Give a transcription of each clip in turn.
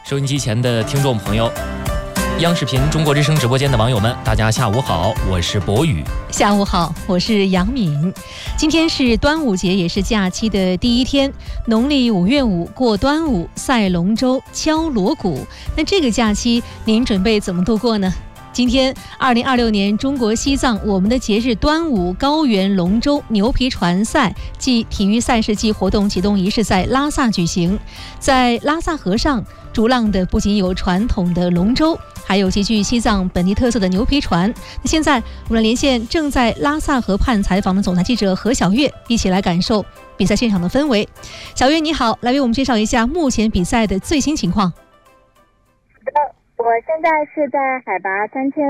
收音机前的听众朋友，央视频中国之声直播间的网友们，大家下午好，我是博宇。 下午好，我是杨敏。今天是端午节，也是假期的第一天，农历5月5过端午，赛龙舟，敲锣鼓。那这个假期您准备怎么度过呢？今天2026年中国西藏我们的节日端午高原龙舟牛皮船赛暨体育赛事暨活动启动仪式在拉萨举行。在拉萨河上逐浪的不仅有传统的龙舟，还有极具西藏本地特色的牛皮船。那现在我们连线正在拉萨河畔采访的总台记者何小月，一起来感受比赛现场的氛围。小月你好，来为我们介绍一下目前比赛的最新情况。 我现在是在海拔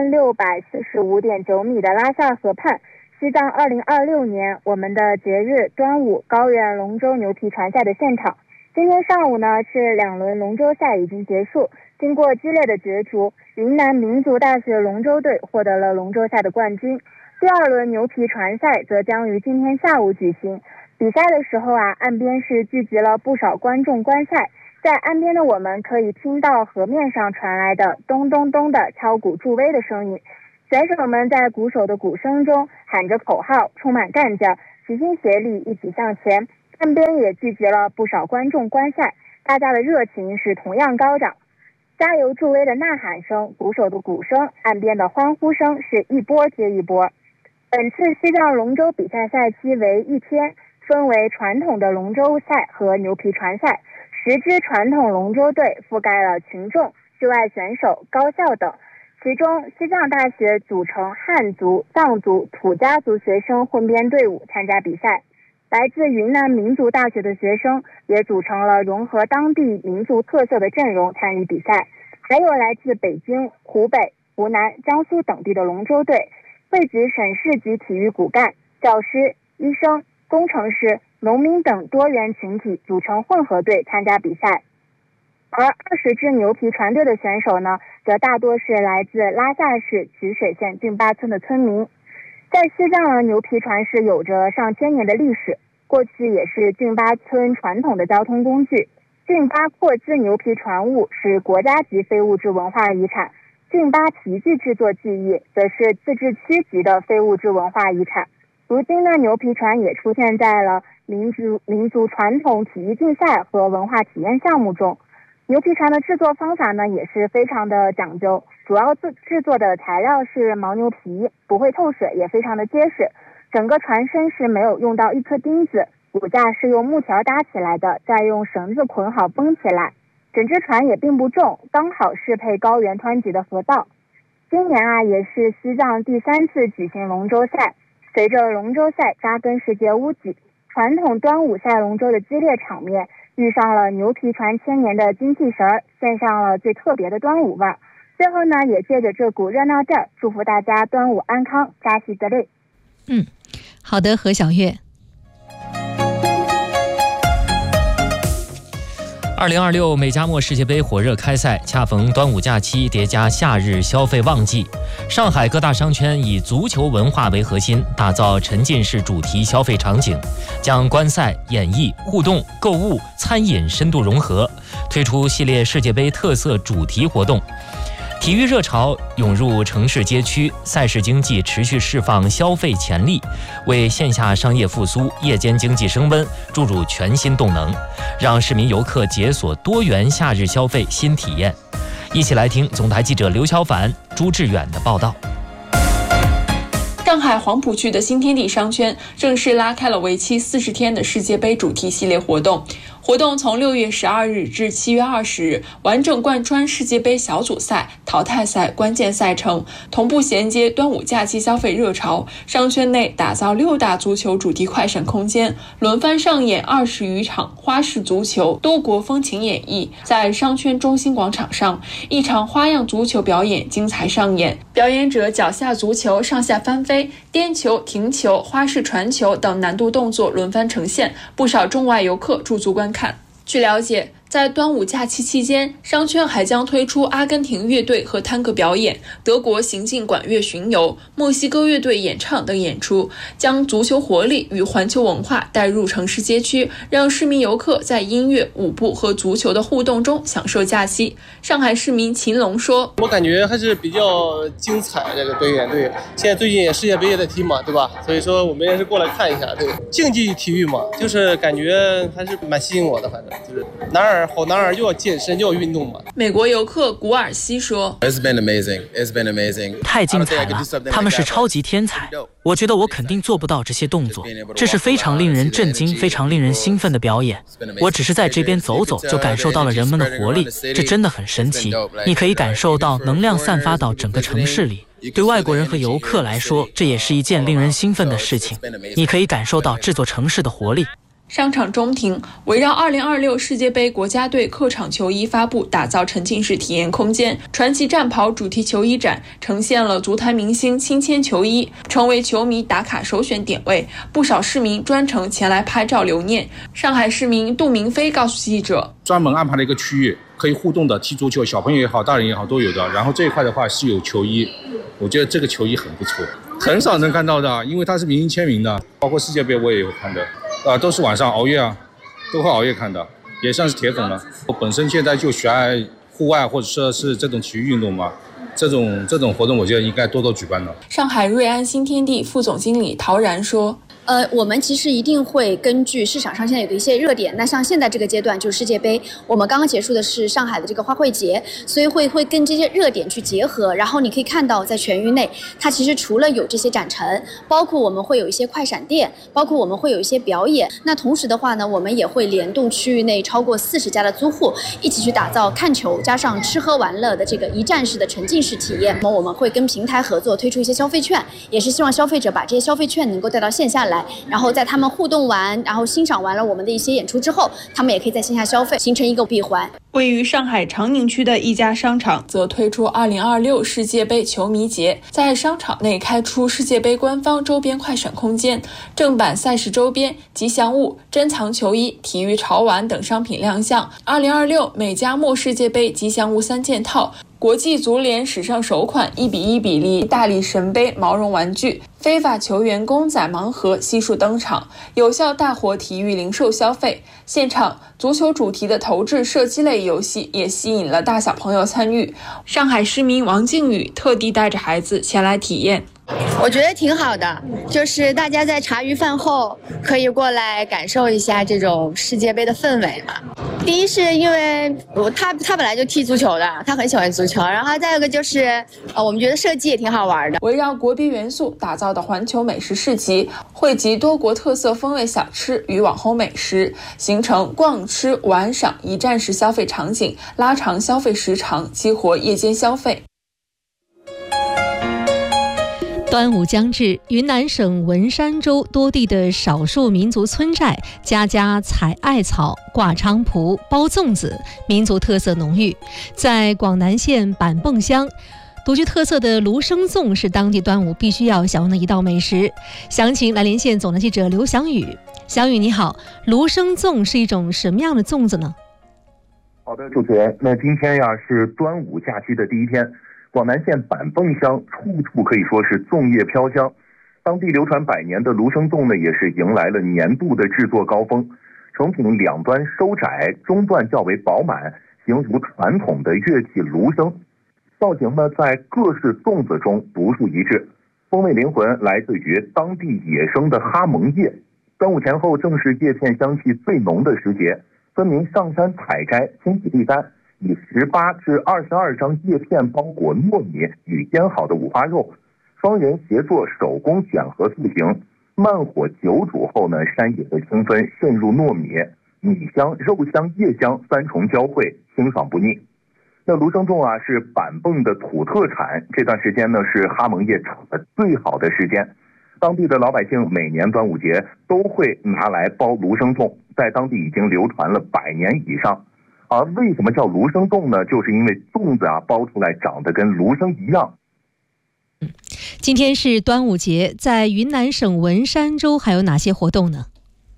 3645.9米的拉萨河畔，西藏2026年我们的节日端午高原龙舟牛皮船赛的现场。今天上午呢，是2轮龙舟赛已经结束，经过激烈的角逐，云南民族大学龙舟队获得了龙舟赛的冠军。第2轮牛皮船赛则将于今天下午举行。比赛的时候岸边是聚集了不少观众观赛。在岸边的我们可以听到河面上传来的咚咚咚的敲鼓助威的声音，选手们在鼓手的鼓声中喊着口号，充满干劲，齐心协力一起向前。岸边也聚集了不少观众观赛，大家的热情是同样高涨，加油助威的呐喊声，鼓手的鼓声，岸边的欢呼声是一波接一波。本次西藏龙舟比赛赛期为1天，分为传统的龙舟赛和牛皮船赛。10支传统龙舟队覆盖了群众、室外选手、高校等，其中西藏大学组成汉族、藏族、土家族学生混编队伍参加比赛，来自云南民族大学的学生也组成了融合当地民族特色的阵容参与比赛，还有来自北京、湖北、湖南、江苏等地的龙舟队，汇集省市级体育骨干、教师、医生、工程师、农民等多元群体组成混合队参加比赛。而20支牛皮船队的选手呢，则大多是来自拉萨市曲水县峻巴村的村民。在西藏牛皮船是有着上千年的历史，过去也是峻巴村传统的交通工具。峻巴阔兹牛皮船坞是国家级非物质文化遗产，峻巴皮具制作技艺则是自治区级的非物质文化遗产。如今呢，牛皮船也出现在了民族传统体育竞赛和文化体验项目中。牛皮船的制作方法呢也是非常的讲究，主要制作的材料是牦牛皮，不会透水，也非常的结实。整个船身是没有用到一颗钉子，骨架是用木条搭起来的，再用绳子捆好绷起来。整只船也并不重，刚好适配高原湍急的河道。今年也是西藏第3次举行龙舟赛。随着龙舟赛扎根世界屋脊，传统端午赛龙舟的激烈场面遇上了牛皮船千年的精气神，献上了最特别的端午味儿。最后呢，也借着这股热闹劲儿，祝福大家端午安康，扎西德勒。 好的，何小月。 2026美加墨世界杯火热开赛，恰逢端午假期叠加夏日消费旺季。上海各大商圈以足球文化为核心，打造沉浸式主题消费场景，将观赛、演艺、互动、购物、餐饮深度融合，推出系列世界杯特色主题活动。体育热潮涌入城市街区，赛事经济持续释放消费潜力，为线下商业复苏、夜间经济升温注入全新动能，让市民游客解锁多元夏日消费新体验。一起来听总台记者刘小凡、朱志远的报道。 上海黄浦区的新天地商圈正式拉开了为期40天的世界杯主题系列活动。活动从6月12日至7月20日，完整贯穿世界杯小组赛、淘汰赛关键赛程，同步衔接端午假期消费热潮。商圈内打造6大足球主题快闪空间，轮番上演20余场花式足球多国风情演绎。在商圈中心广场上，一场花样足球表演精彩上演，表演者脚下足球上下翻飞、颠球、停球、花式传球等难度动作轮番呈现，不少中外游客驻足观看。据了解， 在端午假期期间，商圈还将推出阿根廷乐队和探戈表演、德国行进管乐巡游、墨西哥乐队演唱等演出，将足球活力与环球文化带入城市街区，让市民游客在音乐、舞步和足球的互动中享受假期。上海市民秦龙说：“ 我感觉还是比较精彩，这个表演对，现在最近世界杯也在踢嘛，对吧？所以说我们也是过来看一下，对，竞技体育嘛，就是感觉还是蛮吸引我的，反正就是好男儿又要健身又要运动嘛。” 美国游客古尔西说 It's been amazing. 太精彩了，他们是超级天才，我觉得我肯定做不到这些动作，这是非常令人震惊、非常令人兴奋的表演。我只是在这边走走，就感受到了人们的活力，这真的很神奇。你可以感受到能量散发到整个城市里，对外国人和游客来说，这也是一件令人兴奋的事情。你可以感受到这座城市的活力。 商场中庭围绕2026世界杯国家队客场球衣发布，打造沉浸式体验空间。传奇战袍主题球衣展呈现了足坛明星亲签球衣，成为球迷打卡首选点位。不少市民专程前来拍照留念。上海市民杜明飞告诉记者， 专门安排了一个区域可以互动的踢足球，小朋友也好，大人也好都有的。然后这一块的话是有球衣，我觉得这个球衣很不错，很少能看到的，因为它是明星签名的。包括世界杯我也有看的。都是晚上熬夜啊，都会熬夜看的，也算是铁粉了。我本身现在就喜爱户外或者说是这种体育运动嘛，这种活动我觉得应该多多举办的。 上海瑞安新天地副总经理陶然说， 我们其实一定会根据市场上现在有的一些热点，那像现在这个阶段就是世界杯，我们刚刚结束的是上海的这个花卉节，所以会跟这些热点去结合。然后你可以看到在全域内，它其实除了有这些展陈，包括我们会有一些快闪店，包括我们会有一些表演。那同时的话呢，我们也会联动区域内超过40家的租户，一起去打造看球加上吃喝玩乐的这个一站式的沉浸式体验。我们会跟平台合作推出一些消费券，也是希望消费者把这些消费券能够带到线下来。然后在他们互动完，然后欣赏完了我们的一些演出之后，他们也可以在线下消费，形成一个闭环。 位于上海长宁区的一家商场则推出2026世界杯球迷节，在商场内开出世界杯官方周边快闪空间，正版赛事周边、吉祥物、珍藏球衣、体育潮玩等商品亮相。2026美加墨世界杯吉祥物3件套，国际足联史上首款1:1比例意大利神杯毛绒玩具，非法球员公仔盲盒悉数登场，有效大活体育零售消费。现场足球主题的投掷射击类游戏也吸引了大小朋友参与。上海市民王靖宇特地带着孩子前来体验。 我觉得挺好的，就是大家在茶余饭后可以过来感受一下这种世界杯的氛围嘛。第一是因为他本来就踢足球的，他很喜欢足球，然后再一个就是我们觉得设计也挺好玩的。 围绕国宾元素打造的环球美食市集，汇集多国特色风味小吃与网红美食，形成逛吃玩赏一站式消费场景，拉长消费时长，激活夜间消费。 端午将至，云南省文山州多地的少数民族村寨，家家采艾草、挂菖蒲、包粽子，民族特色浓郁。在广南县板泵乡，独具特色的芦生粽是当地端午必须要享用的一道美食。详情来连线总台记者刘翔宇。翔宇你好，芦生粽是一种什么样的粽子呢？ 好的，主持人，那今天呀是端午假期的第一天。广南县板泵乡处处可以说是粽叶飘香，当地流传100年的芦生粽呢，也是迎来了年度的制作高峰。成品两端收窄，中段较为饱满，形如传统的乐器芦笙。造型呢，在各式粽子中独树一帜，风味灵魂来自于当地野生的哈蒙叶。端午前后正是叶片香气最浓的时节，村民上山采摘，清洗地单。以18至22张叶片包裹糯米与腌好的五花肉，双人协作手工卷合塑形，慢火久煮后呢，山野的清芬渗入糯米，米香、肉香、叶香3重交汇，清爽不腻。那芦生粽啊是板泵的土特产，这段时间呢是哈蒙叶长得最好的时间，当地的老百姓每年端午节都会拿来包芦生粽，在当地已经流传了100年以上。而为什么叫芦生粽呢？就是因为粽子啊包出来长得跟芦生一样。 今天是端午节，在云南省文山州还有哪些活动呢？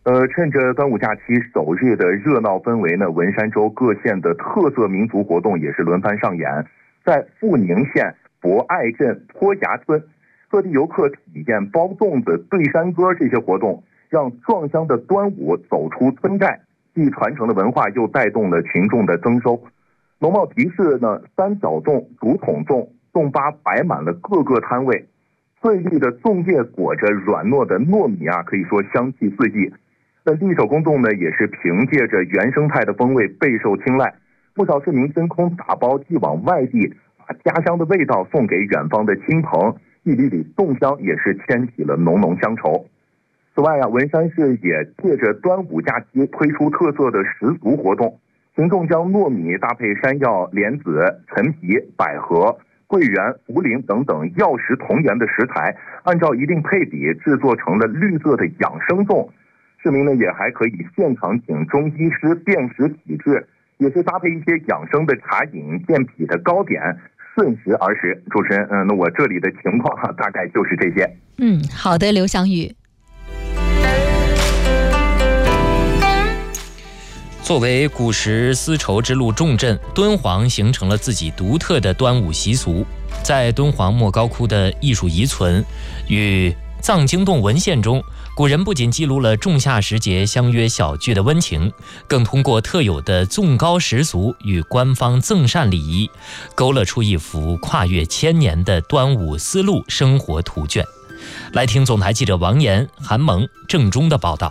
趁着端午假期首日的热闹氛围呢，文山州各县的特色民族活动也是轮番上演。在富宁县博爱镇坡崖村，各地游客体验包粽子、对山歌这些活动，让壮乡的端午走出村寨，既传承的文化，又带动了群众的增收。农贸集市呢，三角粽、竹筒粽、粽粑摆满了各个摊位，翠绿的粽叶裹着软糯的糯米啊，可以说香气四溢。本地手工粽呢，也是凭借着原生态的风味备受青睐，不少市民真空打包寄往外地，把家乡的味道送给远方的亲朋，一缕缕粽香也是牵起了浓浓乡愁。此外啊，文山市也借着端午假期推出特色的食俗活动，群众将糯米搭配山药、莲子、陈皮、百合、桂圆、茯苓等等药食同源的食材，按照一定配比制作成了绿色的养生粽。市民呢也还可以现场请中医师辨识体质，也是搭配一些养生的茶饮、健脾的糕点，顺时而食。主持人，那我这里的情况大概就是这些。 好的，刘翔宇。 作为古时丝绸之路重镇，敦煌形成了自己独特的端午习俗。在敦煌莫高窟的艺术遗存与藏经洞文献中，古人不仅记录了仲夏时节相约小聚的温情，更通过特有的粽糕习俗与官方赠膳礼仪，勾勒出一幅跨越千年的端午丝路生活图卷。来听总台记者王岩、韩萌、郑中的报道。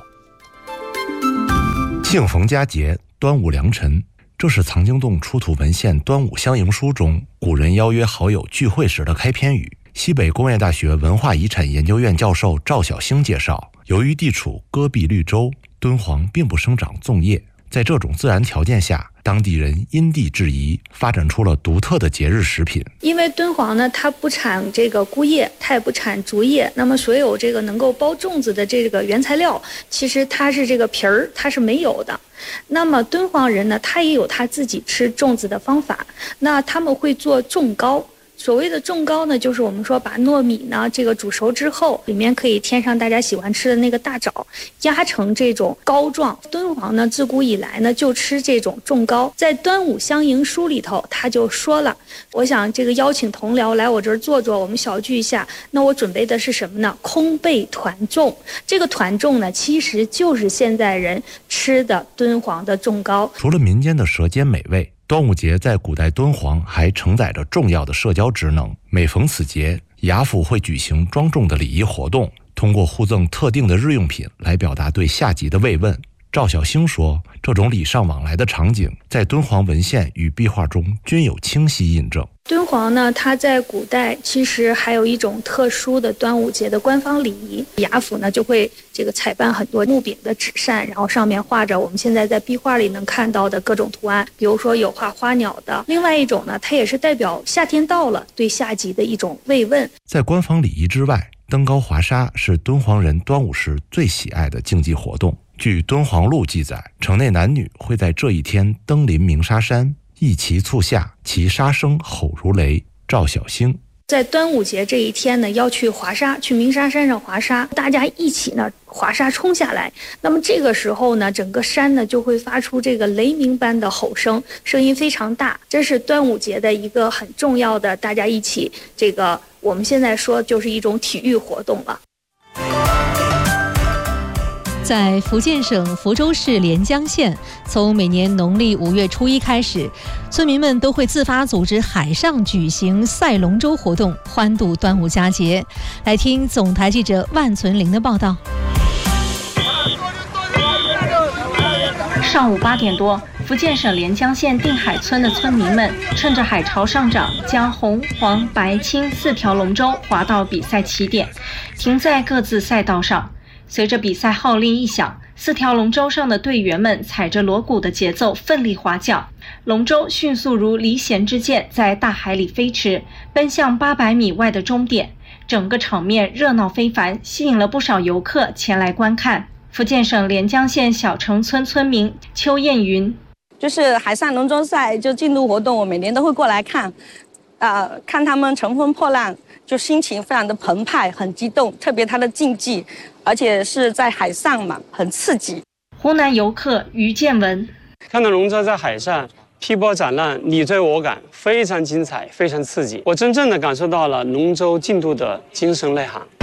庆逢佳节，端午良辰，这是藏经洞出土文献《端午相迎书》中古人邀约好友聚会时的开篇语。西北工业大学文化遗产研究院教授赵小兴介绍，由于地处戈壁绿洲，敦煌并不生长粽叶，在这种自然条件下，当地人因地制宜，发展出了独特的节日食品。 因为敦煌呢，它不产这个菇叶，它也不产竹叶，那么所有这个能够包粽子的这个原材料，其实它是这个皮儿，它是没有的。那么敦煌人呢，他也有他自己吃粽子的方法，那他们会做粽糕。所谓的粽糕呢，就是我们说把糯米呢这个煮熟之后，里面可以添上大家喜欢吃的那个大枣，压成这种糕状。敦煌呢自古以来呢就吃这种粽糕，在《端午相迎书》里头他就说了，我想这个邀请同僚来我这儿坐坐，我们小聚一下。那我准备的是什么呢？空贝团粽。这个团粽呢，其实就是现在人吃的敦煌的粽糕。 除了民间的舌尖美味，端午节在古代敦煌还承载着重要的社交职能。每逢此节，衙府会举行庄重的礼仪活动，通过互赠特定的日用品来表达对下级的慰问。赵小兴说，这种礼尚往来的场景在敦煌文献与壁画中均有清晰印证。 敦煌呢，它在古代其实还有一种特殊的端午节的官方礼仪，衙府呢就会这个采办很多木柄的纸扇，然后上面画着我们现在在壁画里能看到的各种图案，比如说有画花鸟的。另外一种呢，它也是代表夏天到了，对下级的一种慰问。 在官方礼仪之外，登高华沙是敦煌人端午时最喜爱的竞技活动。据敦煌录记载，城内男女会在这一天登临鸣沙山，一齐促下，其沙声吼如雷。赵小兴在端午节这一天呢，要去华沙，去鸣沙山上华沙，大家一起呢华沙冲下来。那么这个时候呢，整个山呢就会发出这个雷鸣般的吼声，声音非常大。这是端午节的一个很重要的，大家一起这个我们现在说就是一种体育活动了。 在福建省福州市连江县，从每年农历5月初1开始，村民们都会自发组织海上举行赛龙舟活动，欢度端午佳节。来听总台记者万存玲的报道。 上午8点多，福建省连江县定海村的村民们趁着海潮上涨，将红、黄、白、青4条龙舟划到比赛起点，停在各自赛道上。随着比赛号令一响，4条龙舟上的队员们踩着锣鼓的节奏奋力划桨，龙舟迅速如离弦之箭在大海里飞驰，奔向800米外的终点。整个场面热闹非凡，吸引了不少游客前来观看。福建省连江县小城村村民邱艳云， 就是海上龙舟赛就进度活动，我每年都会过来看。 看他们乘风破浪，就心情非常的澎湃，很激动。特别他的竞技，而且是在海上嘛，很刺激。 湖南游客于建文看到龙舟在海上劈波斩浪，你追我赶，非常精彩，非常刺激。我真正的感受到了龙舟竞渡的精神内涵。